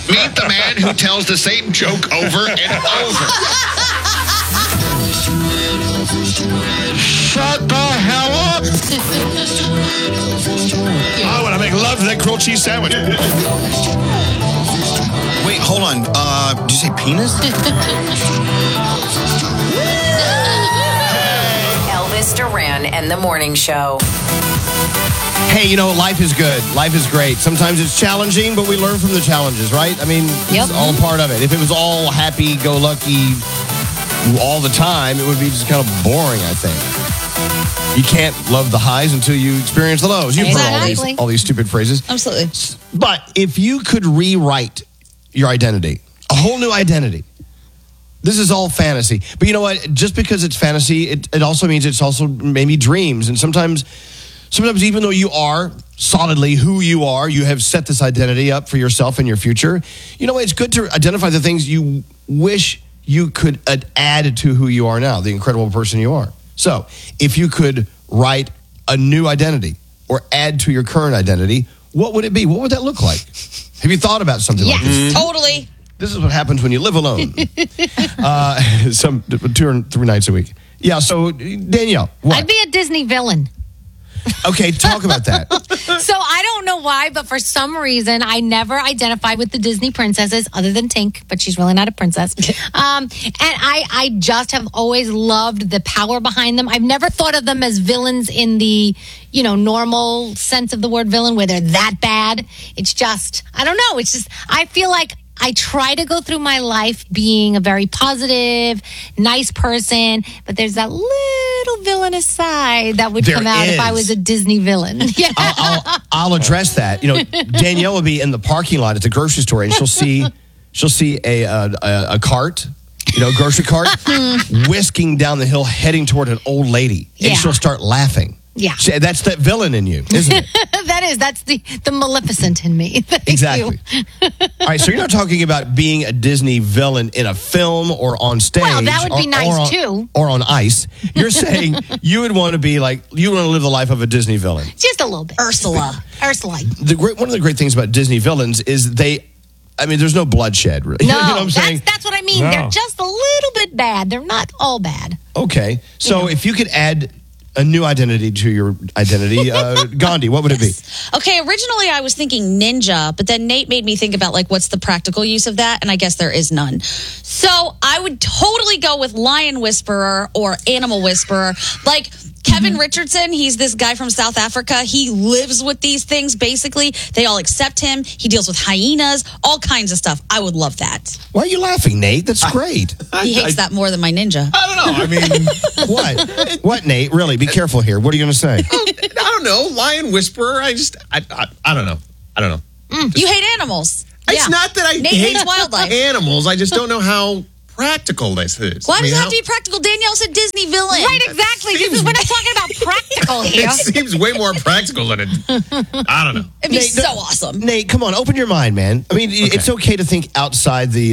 Meet the man who tells the same joke over and over. Shut the hell up! I want to make love to that grilled cheese sandwich. Wait, hold on. Did you say penis? Elvis Duran and the Morning Show. Hey, life is good. Life is great. Sometimes it's challenging, but we learn from the challenges, right? I mean, It's all a part of it. If it was all happy-go-lucky all the time, it would be just kind of boring, I think. You can't love the highs until you experience the lows. You've heard all these stupid phrases. Absolutely. But if you could rewrite your identity, a whole new identity, this is all fantasy. But you know what? Just because it's fantasy, it also means it's also maybe dreams. And sometimes even though you are solidly who you are, you have set this identity up for yourself and your future. It's good to identify the things you wish you could add to who you are now, the incredible person you are. So if you could write a new identity or add to your current identity, what would it be? What would that look like? Have you thought about something like this? Totally. This is what happens when you live alone. 2 or 3 nights a week. Yeah, so Danielle, what? I'd be a Disney villain. Okay, talk about that. So I don't know why, but for some reason, I never identified with the Disney princesses other than Tink, but she's really not a princess. And I just have always loved the power behind them. I've never thought of them as villains in the, normal sense of the word villain where they're that bad. It's just, I don't know. It's just, I feel like I try to go through my life being a very positive, nice person, but there's that little villainous side that would come out if I was a Disney villain. Yeah. I'll address that. Danielle will be in the parking lot at the grocery store, and she'll see a cart, grocery cart, whisking down the hill, heading toward an old lady, and she'll start laughing. Yeah. That's that villain in you, isn't it? That's the Maleficent in me. Exactly. All right, so you're not talking about being a Disney villain in a film or on stage. Well, that would be nice too. Or on ice. You're saying you would want to be you want to live the life of a Disney villain. Just a little bit. Ursula. One of the great things about Disney villains is there's no bloodshed, really. No, you know what I'm saying? That's what I mean. No. They're just a little bit bad. They're not all bad. Okay, so if you could add a new identity to your identity, Gandhi, what would it be? Okay, originally I was thinking ninja, but then Nate made me think about what's the practical use of that, and I guess there is none. So I would totally go with lion whisperer or animal whisperer. Kevin Richardson, he's this guy from South Africa. He lives with these things, basically. They all accept him. He deals with hyenas, all kinds of stuff. I would love that. Why are you laughing, Nate? That's great. He hates that more than my ninja. I don't know. I mean... What? What, Nate? Really, be careful here. What are you going to say? I don't know. Lion whisperer. I don't know. You hate animals. It's not that I Nate hates wildlife. Animals. I just don't know how practical this is. Why does it have to be practical? Danielle said Disney villain. Right, exactly. We're not talking about practical here. It seems way more practical than it. I don't know. It'd be so awesome. Nate, come on, open your mind, man. I mean, it's okay to think outside the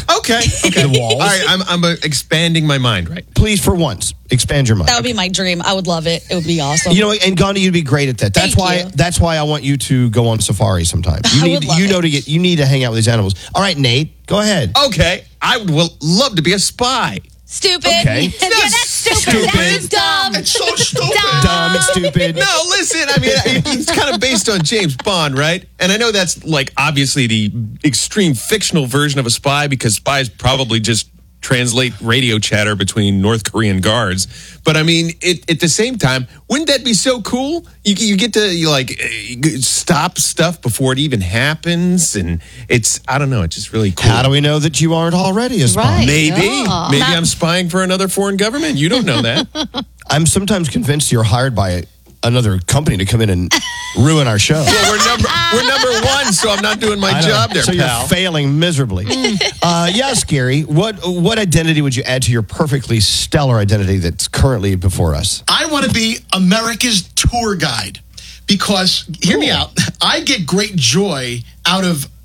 the walls. All right, I'm expanding my mind, right? Please, for once, expand your mind. That would be my dream. I would love it. It would be awesome. And Gandhi, you'd be great at that. That's why I want you to go on safari sometime. You need to hang out with these animals. All right, Nate, go ahead. Okay, I would love to be a spy. Stupid. Okay. That's stupid. That's dumb. It's so stupid. Dumb and stupid. No, listen, I mean, it's kind of based on James Bond, right? And I know that's obviously the extreme fictional version of a spy because spies probably just translate radio chatter between North Korean guards. But I mean, at the same time, wouldn't that be so cool? You get to stop stuff before it even happens, and I don't know, it's just really cool. How do we know that you aren't already a spy? Right. Maybe I'm spying for another foreign government. You don't know that. I'm sometimes convinced you're hired by another company to come in and ruin our show. Well, we're number one, so I'm not doing my job there, so pal. You're failing miserably. Yes, Gary, what identity would you add to your perfectly stellar identity that's currently before us? I want to be America's tour guide because, hear me out, I get great joy out of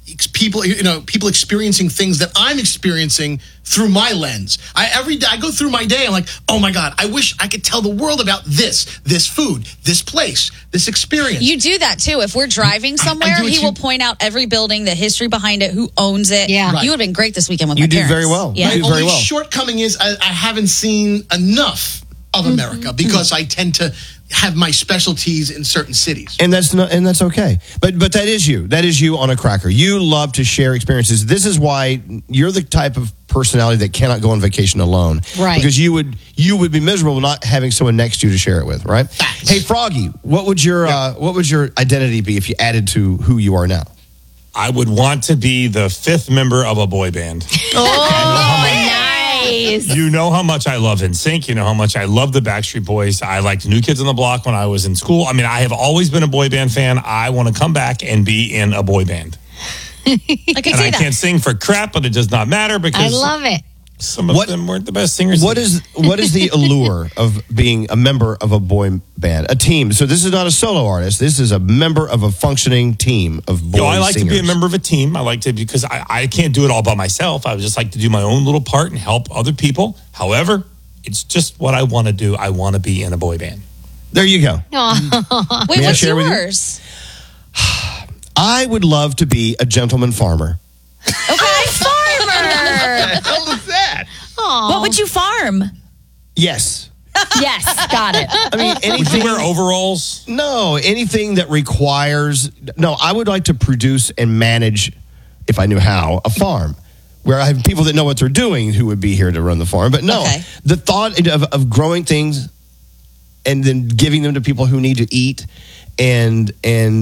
people experiencing things that I'm experiencing through my lens. Every day I go through my day, I'm like, oh my God, I wish I could tell the world about this food, this place, this experience. You do that too. If we're driving somewhere, do it he too. will point out every building, the history behind it, who owns it. Yeah. Right. You would have been great this weekend with You my did parents. very well. Yeah. You did My very only well. shortcoming is I haven't seen enough of America because I tend to have my specialties in certain cities. And that's okay. But that is you. That is you on a cracker. You love to share experiences. This is why you're the type of personality that cannot go on vacation alone. Right. Because you would be miserable not having someone next to you to share it with, right? Hey, Froggy, what would your identity be if you added to who you are now? I would want to be the 5th member of a boy band. Nice. You know how much I love NSYNC. You know how much I love the Backstreet Boys. I liked New Kids on the Block when I was in school. I mean, I have always been a boy band fan. I want to come back and be in a boy band. I can And see I that. can't sing for crap, but it does not matter I because love it. some of them weren't the best singers. What is the allure of being a member of a boy band, a team? So this is not a solo artist. This is a member of a functioning team of boy I like singers. to be a member of a team. I like to because I can't do it all by myself. I would just like to do my own little part and help other people. However, it's just what I want to do. I want to be in a boy band. There you go. Aw. Wait, May I what's share with you? yours? I would love to be a gentleman farmer. Okay, farmer. hell is that? What would you farm? Yes. Yes, got it. I mean, Would you anything. wear overalls? No, anything that requires. No, I would like to produce and manage, if I knew how, a farm where I have people that know what they're doing who would be here to run the farm. But no, Okay. the thought of growing things and then giving them to people who need to eat and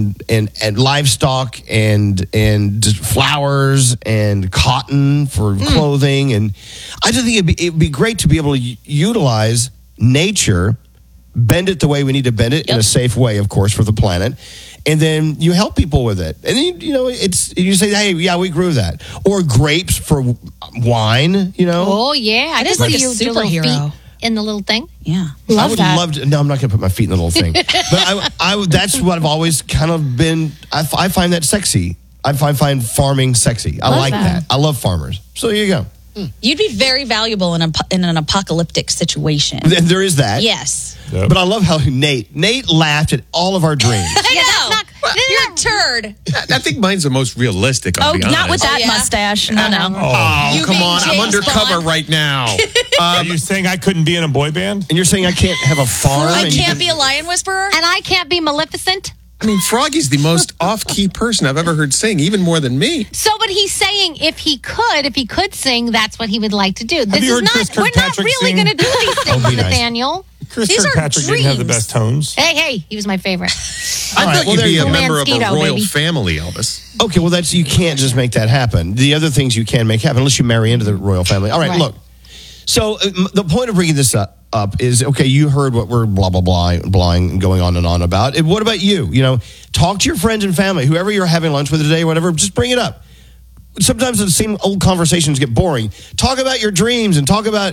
livestock and just flowers and cotton for clothing, and I just think it'd be great to be able to utilize nature, bend it the way we need to bend it in a safe way, of course, for the planet. And then you help people with it. And then, you say, hey, yeah, we grew that. Or grapes for wine, Oh, yeah. I It is can like see a you with your little superhero. feet in the little thing. Yeah. I would love to. No, I'm not going to put my feet in the little thing. But that's what I've always kind of been. I find that sexy. I find farming sexy. I like that. I love farmers. So there you go. You'd be very valuable in an apocalyptic situation. And there is that. Yes. But I love how Nate laughed at all of our dreams. I know. You're a turd. I think mine's the most realistic. I'll be honest. Not with that Oh, yeah? mustache. No. Oh, You come mean on! I'm James undercover Bond? right now. Are you saying I couldn't be in a boy band? And you're saying I can't have a farm? I and you can't be a lion whisperer. And I can't be Maleficent. I mean, Froggy's the most off-key person I've ever heard sing, even more than me. So, but he's saying if he could sing, that's what he would like to do. This you is heard not. Chris We're not Kirkpatrick really sing? going to do these things, Oh, be nice. Nathaniel. Chris These are Kirkpatrick didn't have the dreams. best tones. Hey, he was my favorite. I right, thought well, you'd there be you a go. member of a Mansquito, royal baby. family, Elvis. Okay, well, you can't just make that happen. The other things you can make happen, unless you marry into the royal family. All right, Right. look. So the point of bringing this up is, okay, you heard what we're blah, blah, blah, and going on and on about. And what about you? Talk to your friends and family, whoever you're having lunch with today or whatever, just bring it up. Sometimes the same old conversations get boring. Talk about your dreams and talk about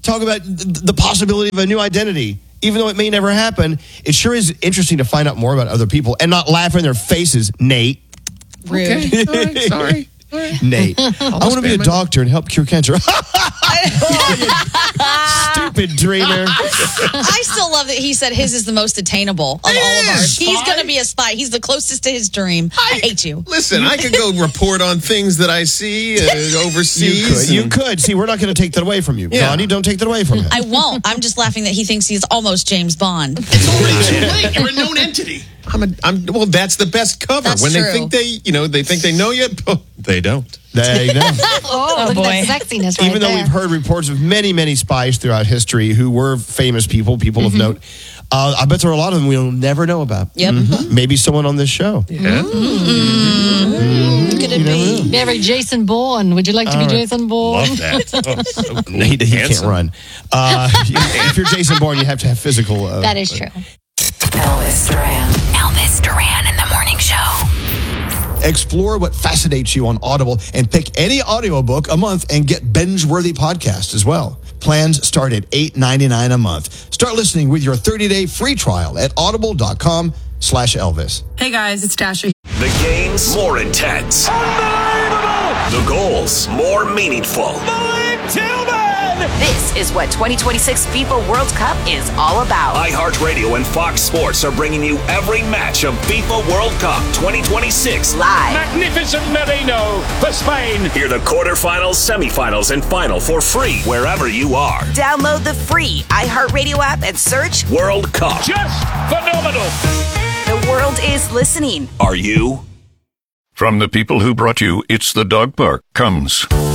the possibility of a new identity. Even though it may never happen, it sure is interesting to find out more about other people and not laugh in their faces, Nate. Rude. Okay, all right, sorry. Nate. I want to be a doctor and help cure cancer. Stupid dreamer. I still love that he said his is the most attainable of all of ours. He's going to be a spy. He's the closest to his dream. I hate you. Listen, I could go report on things that I see overseas. You could. See, we're not going to take that away from you. Yeah. Gandhi, don't take that away from him. I won't. I'm just laughing that he thinks he's almost James Bond. It's already too late. You're a known entity. Well, that's the best cover. That's when true. they think they think they know you, they don't. There you go. Oh, look boy. at that sexiness right Even though there. we've heard reports of many, many spies throughout history who were famous people of note, I bet there are a lot of them we'll never know about. Yep. Maybe someone on this show. Yeah. Could it be? Very Jason Bourne. Would you like to be Jason Bourne? Love that. Oh, so cool. He can't Handsome. run. If you're Jason Bourne, you have to have physical. That is true. Elvis Duran. Elvis Duran in the morning show. Explore what fascinates you on Audible and pick any audiobook a month and get binge-worthy podcasts as well. Plans start at $8.99 a month. Start listening with your 30-day free trial at audible.com/Elvis. Hey guys, it's Dasha. The games more intense. Unbelievable! The goals more meaningful. Malik Tillman! This is what 2026 FIFA World Cup is all about. iHeartRadio and Fox Sports are bringing you every match of FIFA World Cup 2026 Live. Magnificent Merino for Spain. Hear the quarterfinals, semifinals, and final for free wherever you are. Download the free iHeartRadio app and search World Cup. Just phenomenal. The world is listening. Are you? From the people who brought you It's the Dog Park comes